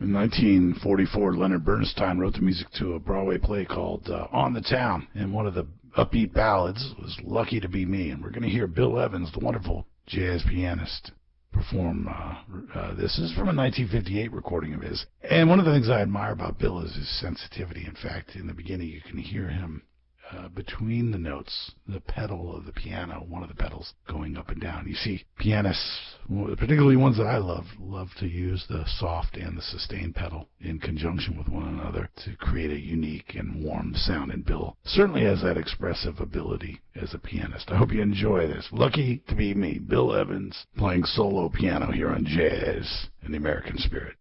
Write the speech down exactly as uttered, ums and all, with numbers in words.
In nineteen forty-four, Leonard Bernstein wrote the music to a Broadway play called uh, On the Town, and one of the upbeat ballads was Lucky to Be Me. And we're going to hear Bill Evans, the wonderful jazz pianist, perform uh, uh, this. This is from a nineteen fifty-eight recording of his. And one of the things I admire about Bill is his sensitivity. In fact, in the beginning, you can hear him Uh, between the notes, the pedal of the piano, one of the pedals going up and down. You see, pianists, particularly ones that I love, love to use the soft and the sustained pedal in conjunction with one another to create a unique and warm sound. And Bill certainly has that expressive ability as a pianist. I hope you enjoy this. Lucky to Be Me, Bill Evans playing solo piano here on Jazz in the American Spirit.